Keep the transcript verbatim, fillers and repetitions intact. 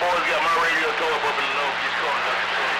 boys got my radio tore up up in the Northeast corner.